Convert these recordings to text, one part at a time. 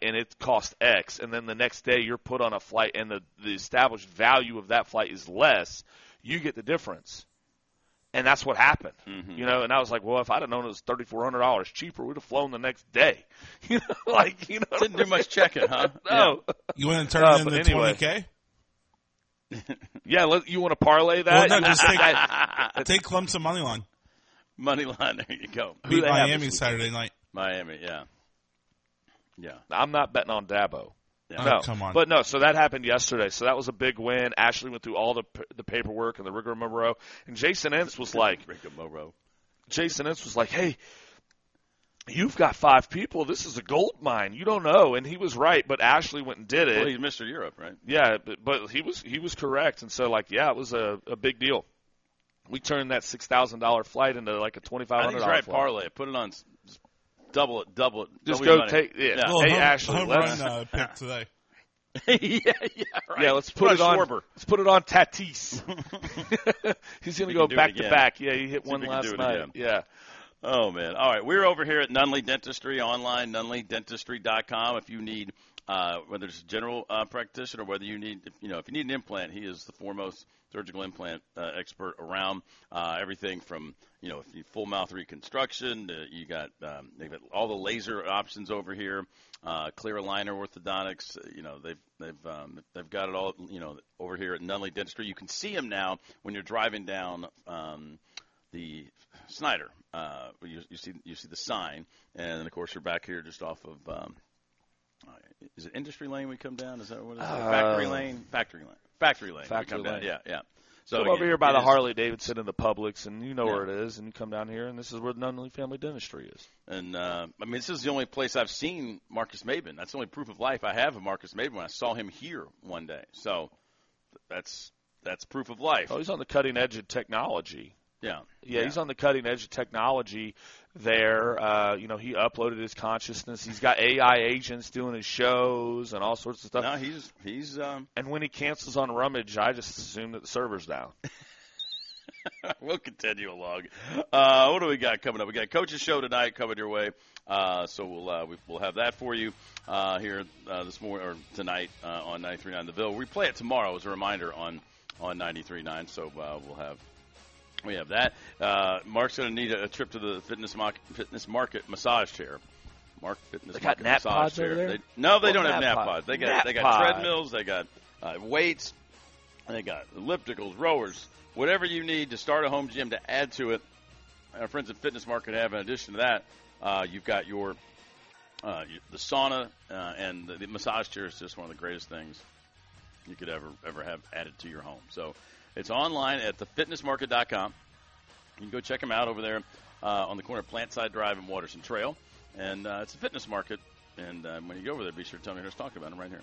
and it costs X, and then the next day you're put on a flight and the established value of that flight is less, you get the difference. And that's what happened, Mm-hmm. And I was like, well, if I'd have known it was $3,400 cheaper, we'd have flown the next day. Didn't do much checking, huh? No. Yeah. You want to turn it into anyway. $20K? Yeah, you want to parlay that? Well, no, just take Clemson money line. Money line, there you go. Beat Miami Saturday night. Miami, yeah. I'm not betting on Dabo. Yeah. No, come on. But no, so that happened yesterday. So that was a big win. Ashley went through all the paperwork and the rigmarole. And Jason Ince was like, hey, you've got 5 people. This is a gold mine. You don't know. And he was right, but Ashley went and did it. Well, he's Mr. Europe, right? Yeah, but he was correct. And so, it was a big deal. We turned that $6,000 flight into like a $2,500 I think he's right. flight. Parlay it. Put it on. Double it. Just double go money. take. Yeah. Well, Hey, Ashley, home let's. run pick today. yeah, right. Yeah, let's put it on. Schwarber. Let's put it on Tatis. He's going to go back to back. Yeah, he hit one last night. Again. Yeah. Oh man! All right, we're over here at Nunley Dentistry online, nunleydentistry.com. If you need, whether it's a general practitioner, whether you need, if you need an implant, he is the foremost surgical implant expert around. Everything from full mouth reconstruction. They've got all the laser options over here. Clear aligner orthodontics. They've got it all. Over here at Nunley Dentistry, you can see them now when you're driving down the Snyder. You see the sign, and then of course you're back here just off of. Is it Industry Lane we come down? Is that what it is? Factory Lane. Factory Lane. Factory Lane. Down. Yeah. So again, over here by the Harley Davidson and the Publix, and you know where it is, and you come down here, and this is where Nunley Family Dentistry is. And this is the only place I've seen Marcus Maben. That's the only proof of life I have of Marcus Maben when I saw him here one day. So that's proof of life. Oh, he's on the cutting edge of technology. Yeah, he's on the cutting edge of technology there. He uploaded his consciousness. He's got AI agents doing his shows and all sorts of stuff. No, he's And when he cancels on Rummage, I just assume that the server's down. We'll continue along. What do we got coming up? We got a coach's show tonight coming your way. So we'll have that for you here this morning or tonight on 93.9 The Ville. We play it tomorrow as a reminder on 93.9. So we have that. Mark's going to need a trip to the Fitness Market massage chair. Mark Fitness they Market got nap massage pods chair. over there? They don't have nap pods. They got treadmills. They got weights. They got ellipticals, rowers, whatever you need to start a home gym to add to it. Our friends at Fitness Market have, in addition to that, you've got the sauna and the massage chair is just one of the greatest things you could ever have added to your home. So it's online at thefitnessmarket.com. You can go check them out over there on the corner of Plantside Drive and Waterson Trail. And it's a fitness market. And when you go over there, be sure to tell me who's talking about them right here.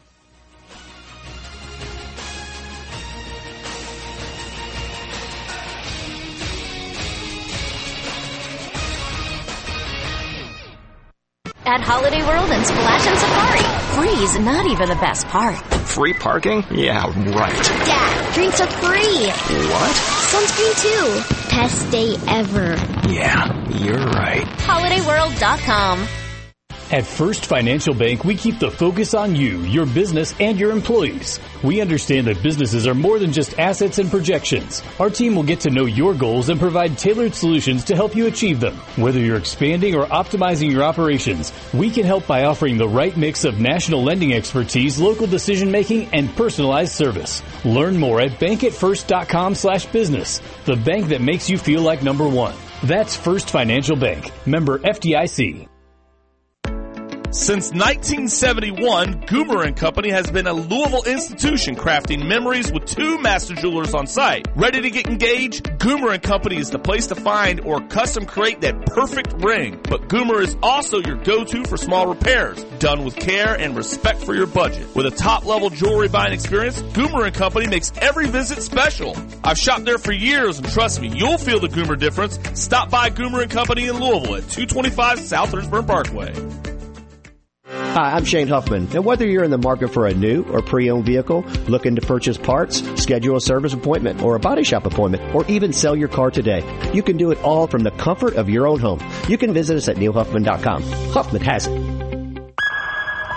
At Holiday World and Splash and Safari, free's not even the best part. Free parking? Yeah, right. Dad, drinks are free. What? Sunscreen too. Best day ever. Yeah, you're right. HolidayWorld.com. At First Financial Bank, we keep the focus on you, your business, and your employees. We understand that businesses are more than just assets and projections. Our team will get to know your goals and provide tailored solutions to help you achieve them. Whether you're expanding or optimizing your operations, we can help by offering the right mix of national lending expertise, local decision-making, and personalized service. Learn more at bankatfirst.com/business, the bank that makes you feel like number one. That's First Financial Bank, member FDIC. Since 1971, Goomer & Company has been a Louisville institution crafting memories with 2 master jewelers on site. Ready to get engaged? Goomer & Company is the place to find or custom create that perfect ring. But Goomer is also your go-to for small repairs, done with care and respect for your budget. With a top-level jewelry buying experience, Goomer & Company makes every visit special. I've shopped there for years, and trust me, you'll feel the Goomer difference. Stop by Goomer & Company in Louisville at 225 South Lynchburg Parkway. Hi, I'm Shane Huffman, and whether you're in the market for a new or pre-owned vehicle, looking to purchase parts, schedule a service appointment or a body shop appointment, or even sell your car today, you can do it all from the comfort of your own home. You can visit us at neilhuffman.com. Huffman has it.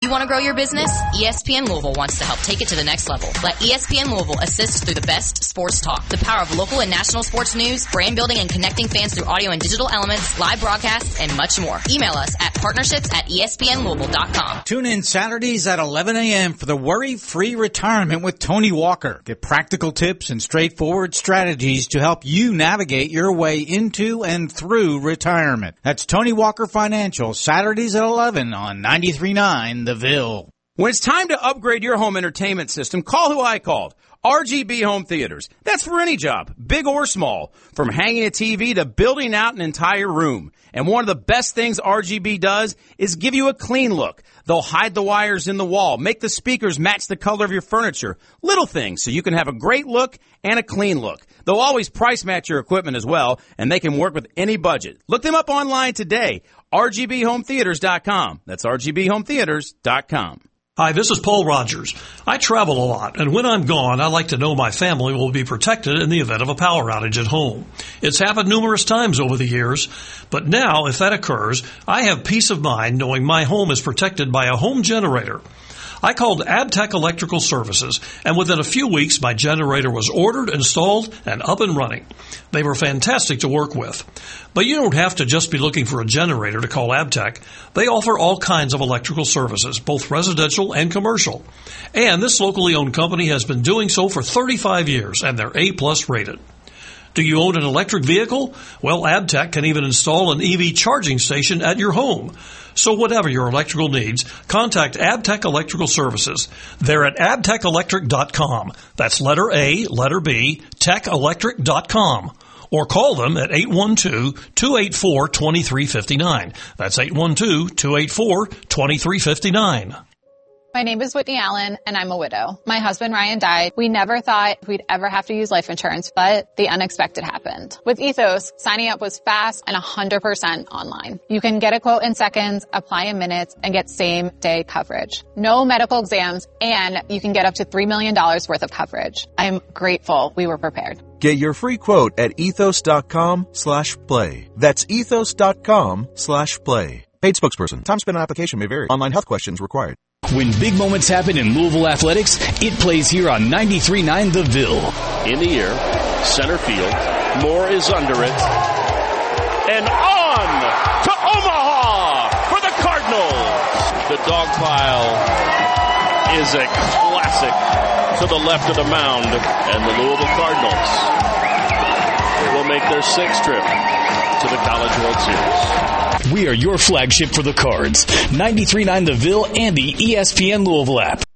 You want to grow your business? ESPN Louisville wants to help take it to the next level. Let ESPN Louisville assist through the best sports talk, the power of local and national sports news, brand building and connecting fans through audio and digital elements, live broadcasts, and much more. Email us at partnerships@espnlouisville.com. Tune in Saturdays at 11 a.m. for the Worry-Free Retirement with Tony Walker. Get practical tips and straightforward strategies to help you navigate your way into and through retirement. That's Tony Walker Financial, Saturdays at 11 on 93.9 The Ville. When it's time to upgrade your home entertainment system, call who I called. RGB Home Theaters. That's for any job, big or small, from hanging a TV to building out an entire room. And one of the best things RGB does is give you a clean look. They'll hide the wires in the wall, make the speakers match the color of your furniture. Little things so you can have a great look and a clean look. They'll always price match your equipment as well, and they can work with any budget. Look them up online today. RGBHomeTheaters.com. That's RGBHomeTheaters.com. Hi, this is Paul Rogers. I travel a lot, and when I'm gone, I like to know my family will be protected in the event of a power outage at home. It's happened numerous times over the years, but now, if that occurs, I have peace of mind knowing my home is protected by a home generator. I called Abtech Electrical Services, and within a few weeks, my generator was ordered, installed, and up and running. They were fantastic to work with. But you don't have to just be looking for a generator to call Abtech. They offer all kinds of electrical services, both residential and commercial. And this locally owned company has been doing so for 35 years, and they're A+ rated. Do you own an electric vehicle? Well, Abtech can even install an EV charging station at your home. So whatever your electrical needs, contact Abtech Electrical Services. They're at abtechelectric.com. That's letter A, letter B, techelectric.com. Or call them at 812-284-2359. That's 812-284-2359. My name is Whitney Allen, and I'm a widow. My husband, Ryan, died. We never thought we'd ever have to use life insurance, but the unexpected happened. With Ethos, signing up was fast and 100% online. You can get a quote in seconds, apply in minutes, and get same-day coverage. No medical exams, and you can get up to $3 million worth of coverage. I'm grateful we were prepared. Get your free quote at ethos.com/play. That's ethos.com/play. Paid spokesperson. Time spent on application may vary. Online health questions required. When big moments happen in Louisville athletics, it plays here on 93.9 The Ville. In the air, center field. Moore is under it. And on to Omaha for the Cardinals. The dog pile is a classic to the left of the mound. And the Louisville Cardinals will make their 6th trip to the College World Series. We are your flagship for the Cards. 93.9 The Ville and the ESPN Louisville app.